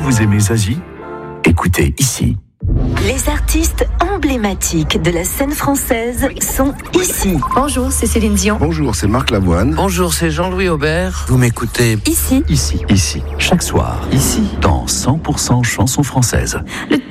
vous aimez Zazie ? Écoutez ici. Les artistes emblématiques de la scène française sont ici. Bonjour, c'est Céline Dion. Bonjour, c'est Marc Lavoine. Bonjour, c'est Jean-Louis Aubert. Vous m'écoutez Ici. Ici. Chaque soir. Ici. Dans 100% chansons françaises. Le